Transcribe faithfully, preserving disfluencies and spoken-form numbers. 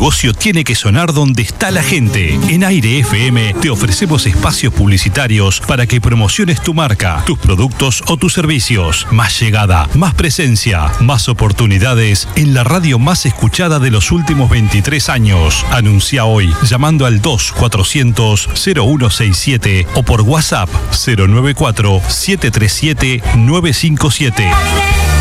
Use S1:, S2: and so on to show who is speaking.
S1: negocio tiene que sonar donde está la gente. En Aire F M te ofrecemos espacios publicitarios para que promociones tu marca, tus productos o tus servicios. Más llegada, más presencia, más oportunidades en la radio más escuchada de los últimos veintitrés años. Anuncia hoy llamando al dos cuatrocientos cero uno sesenta y siete o por WhatsApp cero nueve cuatro siete tres siete nueve cinco siete.